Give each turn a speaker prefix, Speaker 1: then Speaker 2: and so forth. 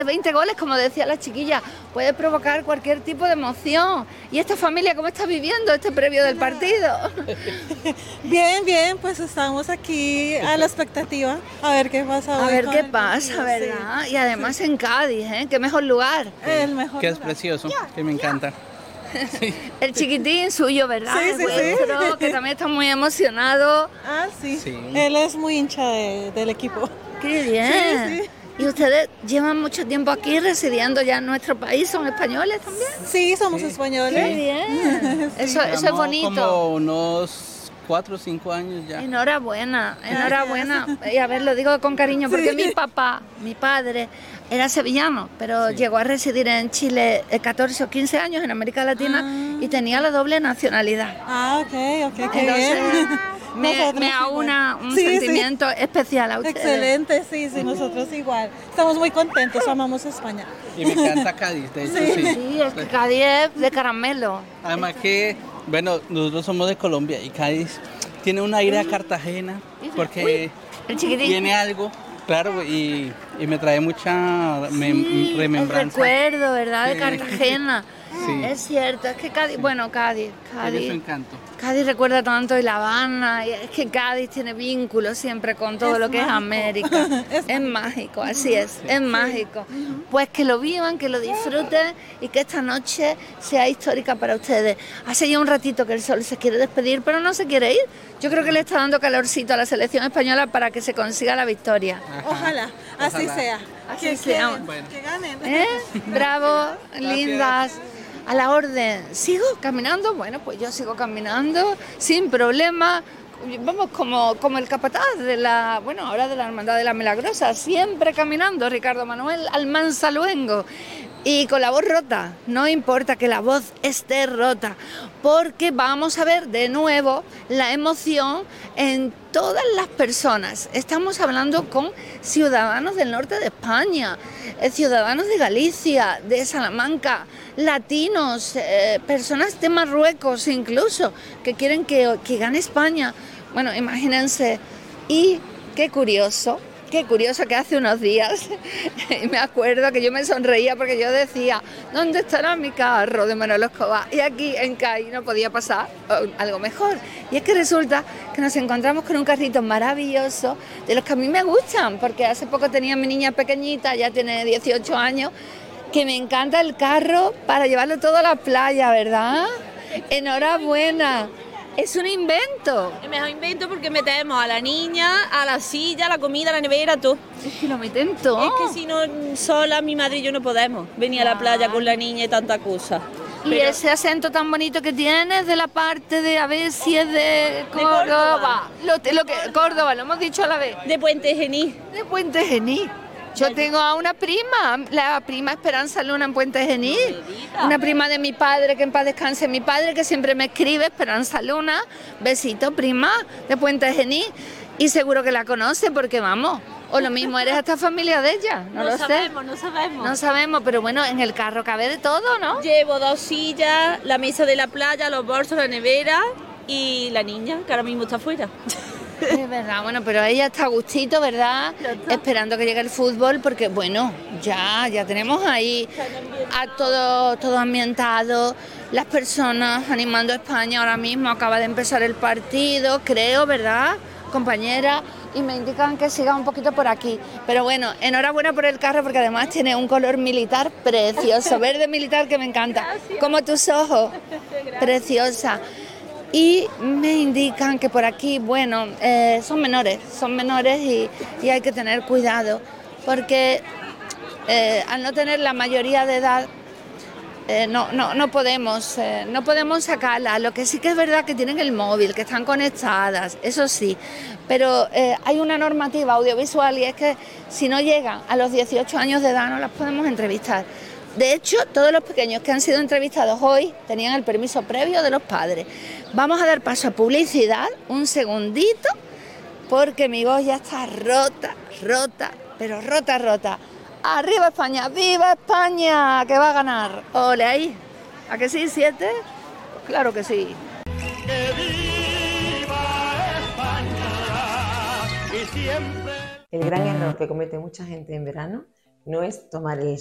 Speaker 1: 20 goles, como decía la chiquilla, puede provocar cualquier tipo de emoción. ¿Y esta familia cómo está viviendo este previo del partido?
Speaker 2: Bien, bien, pues estamos aquí a la expectativa, a ver qué pasa hoy.
Speaker 1: A ver
Speaker 2: con
Speaker 1: qué
Speaker 2: el
Speaker 1: pasa,
Speaker 2: partido,
Speaker 1: ¿verdad?
Speaker 2: sí.
Speaker 1: Y además en Cádiz, ¿eh? Qué mejor lugar.
Speaker 2: El mejor
Speaker 3: Que es
Speaker 2: lugar.
Speaker 3: precioso, que me encanta. Sí.
Speaker 1: El chiquitín suyo, ¿verdad?
Speaker 2: Sí,
Speaker 1: El
Speaker 2: sí,
Speaker 1: vuestro,
Speaker 2: sí.
Speaker 1: que también está muy emocionado.
Speaker 2: Ah, sí.
Speaker 3: Sí.
Speaker 2: Él es muy hincha del equipo.
Speaker 1: ¡Qué bien!
Speaker 2: Sí, sí.
Speaker 1: ¿Y ustedes llevan mucho tiempo aquí residiendo ya en nuestro país? ¿Son españoles también?
Speaker 2: Sí, somos
Speaker 3: Sí.
Speaker 2: españoles.
Speaker 1: ¡Qué bien! Eso es
Speaker 3: Llevamos
Speaker 1: bonito.
Speaker 3: como unos 4 o 5 años ya.
Speaker 1: Enhorabuena, enhorabuena. Y a ver, lo digo con cariño porque mi papá, mi padre, era sevillano, pero
Speaker 3: Sí.
Speaker 1: llegó a residir en Chile 14 o 15 años en América Latina y tenía la doble nacionalidad.
Speaker 2: Ah, ok, qué
Speaker 1: Entonces,
Speaker 2: bien.
Speaker 1: me
Speaker 2: Nosotros
Speaker 1: aúna
Speaker 2: igual.
Speaker 1: un
Speaker 2: Sí, sí.
Speaker 1: sentimiento especial a ustedes.
Speaker 2: Excelente, sí, nosotros igual. Estamos muy contentos, amamos España.
Speaker 3: Y me encanta Cádiz, de hecho, sí.
Speaker 1: Sí, es que Cádiz es de caramelo.
Speaker 3: Además que, bueno, nosotros somos de Colombia y Cádiz tiene un aire a Cartagena porque
Speaker 1: El chiquitín.
Speaker 3: tiene algo, claro, y me trae mucha
Speaker 1: Sí, el
Speaker 3: remembranza.
Speaker 1: recuerdo, ¿verdad? De
Speaker 3: Sí.
Speaker 1: Cartagena.
Speaker 3: Sí.
Speaker 1: Es cierto, es que Cádiz, bueno,
Speaker 3: Tiene su
Speaker 1: Cádiz.
Speaker 3: encanto.
Speaker 1: Cádiz recuerda tanto y La Habana, y es que Cádiz tiene vínculos siempre con todo
Speaker 2: Es
Speaker 1: lo que es
Speaker 2: mágico.
Speaker 1: América. Es mágico, así es mágico. Pues que lo vivan, que lo disfruten y que esta noche sea histórica para ustedes. Hace ya un ratito que el sol se quiere despedir, pero no se quiere ir. Yo creo que le está dando calorcito a la selección española para que se consiga la victoria.
Speaker 3: Ajá.
Speaker 2: Ojalá, así
Speaker 3: Ojalá.
Speaker 2: sea.
Speaker 1: Así
Speaker 2: Que
Speaker 1: sea.
Speaker 2: queden,
Speaker 3: Bueno.
Speaker 2: que ganen.
Speaker 1: ¿Eh? Bravo, lindas. A la orden. ¿Sigo caminando? Bueno, pues yo sigo caminando sin problema. Vamos como el capataz de la, bueno, ahora de la Hermandad de la Milagrosa, siempre caminando, Ricardo Manuel Almanza-Luengo. Y con la voz rota, no importa que la voz esté rota, porque vamos a ver de nuevo la emoción en todas las personas. Estamos hablando con ciudadanos del norte de España, ciudadanos de Galicia, de Salamanca, latinos, personas de Marruecos incluso, que quieren que gane España. Bueno, imagínense. Y qué curioso que hace unos días, y me acuerdo que yo me sonreía porque yo decía, ¿dónde estará mi carro de Manolo Escobar? Y aquí en Cádiz no podía pasar algo mejor. Y es que resulta que nos encontramos con un carrito maravilloso, de los que a mí me gustan, porque hace poco tenía a mi niña pequeñita, ya tiene 18 años, que me encanta el carro para llevarlo todo a la playa, ¿verdad? Enhorabuena. Es un invento.
Speaker 4: El mejor invento porque metemos a la niña, a la silla, a la comida, a la nevera, todo.
Speaker 1: Es que lo meten todo.
Speaker 4: Es que si no, sola mi madre y yo no podemos venir a la playa con la niña y tanta cosa.
Speaker 1: Y ese acento tan bonito que tienes de la parte de, a ver si es de Córdoba. Córdoba, lo hemos dicho a la vez.
Speaker 4: De Puente Genil.
Speaker 1: De Puente Genil. Yo tengo a una prima, la prima Esperanza Luna en Puente Genil. Una prima de mi padre, que en paz descanse mi padre, que siempre me escribe, Esperanza Luna. Besito, prima, de Puente Genil. Y seguro que la conoce porque vamos. O lo mismo, eres hasta familia de ella, no lo sé.
Speaker 4: No sabemos.
Speaker 1: No sabemos, pero bueno, en el carro cabe de todo, ¿no?
Speaker 4: Llevo 2 sillas, la mesa de la playa, los bolsos, la nevera y la niña, que ahora mismo está afuera.
Speaker 1: Es verdad, bueno, pero ella está a gustito, ¿verdad? Esperando que llegue el fútbol, porque bueno, ya tenemos ahí a todo ambientado, las personas animando a España ahora mismo, acaba de empezar el partido, creo, ¿verdad, compañera? Y me indican que siga un poquito por aquí. Pero bueno, enhorabuena por el carro, porque además tiene un color militar precioso, verde militar que me encanta, como tus ojos, preciosa. Y me indican que por aquí, bueno, son menores y hay que tener cuidado, porque al no tener la mayoría de edad, no podemos sacarlas. Lo que sí que es verdad que tienen el móvil, que están conectadas, eso sí, pero hay una normativa audiovisual y es que si no llegan a los 18 años de edad no las podemos entrevistar. De hecho, todos los pequeños que han sido entrevistados hoy tenían el permiso previo de los padres. Vamos a dar paso a publicidad, un segundito, porque mi voz ya está rota, pero rota. ¡Arriba España! ¡Viva España! ¡Que va a ganar! ¡Ole ahí! ¿A que sí, 7? Claro que sí.
Speaker 5: El gran error que comete mucha gente en verano no es tomar el